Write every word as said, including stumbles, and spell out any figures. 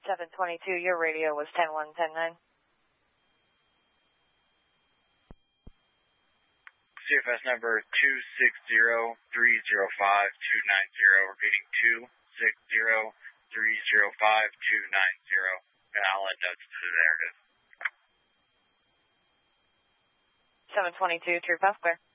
seven twenty-two, your radio was ten one ten nine. C F S number two six zero three zero five two nine zero, repeating two six zero three zero five two nine zero, and I'll add notes to the narrative. seven twenty-two, True Pass Clear.